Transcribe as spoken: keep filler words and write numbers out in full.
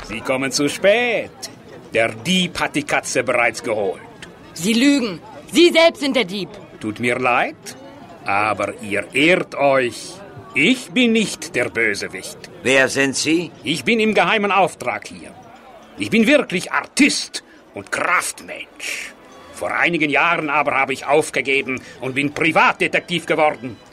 Sie kommen zu spät. Der Dieb hat die Katze bereits geholt. Sie lügen. Sie selbst sind der Dieb. Tut mir leid, aber ihr irrt euch. Ich bin nicht der Bösewicht. Wer sind Sie? Ich bin im geheimen Auftrag hier. Ich bin wirklich Artist und Kraftmensch. Vor einigen Jahren aber habe ich aufgegeben und bin Privatdetektiv geworden.